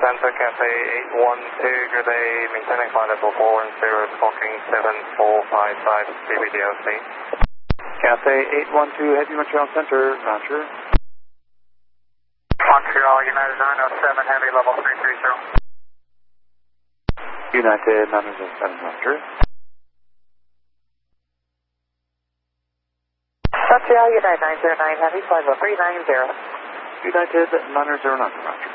Center, Cathay 812, good day, maintaining flight level 410, talking 7455, CBDLC. Cathay 812, Heavy Montreal Center, Roger. Montreal, United 907, Heavy level 330. United 907, Roger. Montreal, United 909, Heavy, flight level 390. United 909, Roger.